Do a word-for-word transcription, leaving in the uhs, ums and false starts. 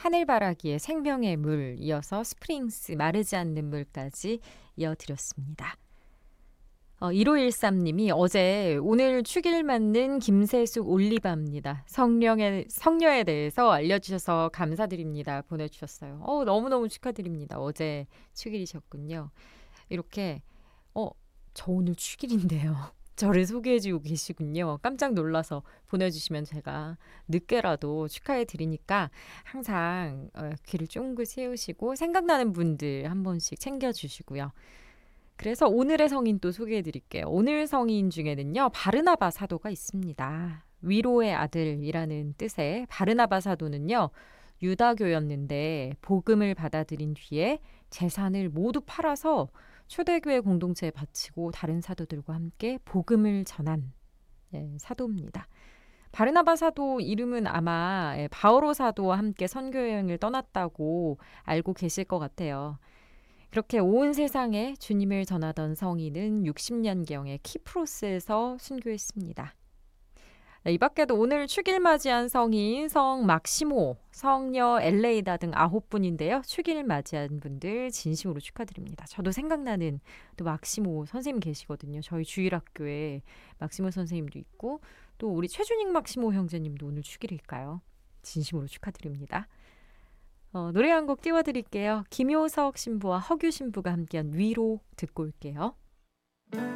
하늘바라기의 생명의 물, 이어서 스프링스 마르지 않는 물까지 이어드렸습니다. 어, 일오일삼님이 어제 오늘 축일 맞는 김세숙 올리바입니다. 성령의, 성녀에 대해서 알려주셔서 감사드립니다. 보내주셨어요. 어, 너무너무 축하드립니다. 어제 축일이셨군요. 이렇게 어, 저 오늘 축일인데요. 저를 소개해주고 계시군요. 깜짝 놀라서 보내주시면 제가 늦게라도 축하해드리니까 항상 어, 귀를 쫑긋 세우시고 생각나는 분들 한 번씩 챙겨주시고요. 그래서 오늘의 성인 또 소개해드릴게요. 오늘 성인 중에는요. 바르나바 사도가 있습니다. 위로의 아들이라는 뜻의 바르나바 사도는요. 유다교였는데 복음을 받아들인 뒤에 재산을 모두 팔아서 초대교회 공동체에 바치고 다른 사도들과 함께 복음을 전한 예, 사도입니다. 바르나바 사도 이름은 아마 예, 바오로 사도와 함께 선교여행을 떠났다고 알고 계실 것 같아요. 그렇게 온 세상에 주님을 전하던 성인은 육십 년경에 키프로스에서 순교했습니다. 네, 이 밖에도 오늘 축일 맞이한 성인 성 막시모, 성녀 엘레이다 등 아홉 분인데요. 축일 맞이한 분들 진심으로 축하드립니다. 저도 생각나는 또 막시모 선생님 계시거든요. 저희 주일학교에 막시모 선생님도 있고 또 우리 최준익 막시모 형제님도 오늘 축일일까요? 진심으로 축하드립니다. 어, 노래 한 곡 띄워드릴게요. 김효석 신부와 허규 신부가 함께한 위로 듣고 올게요.